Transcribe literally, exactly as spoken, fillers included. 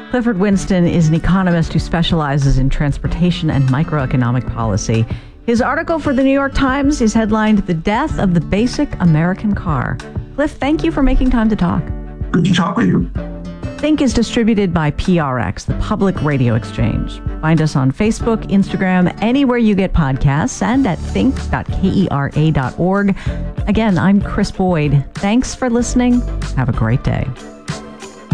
Clifford Winston is an economist who specializes in transportation and microeconomic policy. His article for the New York Times is headlined, "The Death of the Basic American Car." Cliff, thank you for making time to talk. Good to talk with you. Think is distributed by P R X, the Public Radio Exchange. Find us on Facebook, Instagram, anywhere you get podcasts, and at think dot kera dot org. Again, I'm Chris Boyd. Thanks for listening. Have a great day.